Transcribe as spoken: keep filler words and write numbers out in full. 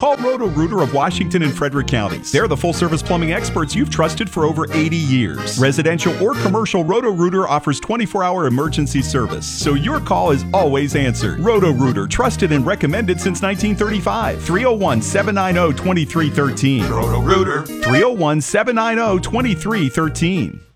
Call Roto-Rooter of Washington and Frederick counties. They're the full-service plumbing experts you've trusted for over eighty years. Residential or commercial, Roto-Rooter offers twenty-four hour emergency service, so your call is always answered. Roto-Rooter, trusted and recommended since nineteen thirty-five. three oh one, seven nine oh, two three one three. Roto-Rooter. three oh one, seven nine oh, two three one three.